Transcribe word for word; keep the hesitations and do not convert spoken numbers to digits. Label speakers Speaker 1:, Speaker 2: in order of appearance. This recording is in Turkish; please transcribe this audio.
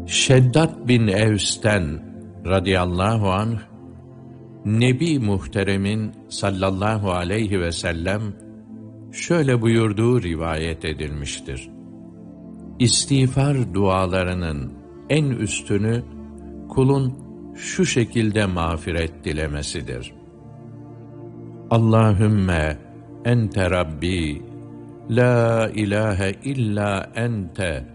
Speaker 1: Şeddat bin Evs'ten radıyallahu anh, Nebi Muhterem'in sallallahu aleyhi ve sellem şöyle buyurduğu rivayet edilmiştir. İstiğfar dualarının en üstünü kulun şu şekilde mağfiret dilemesidir. Allahümme ente Rabbi, la ilahe illa ente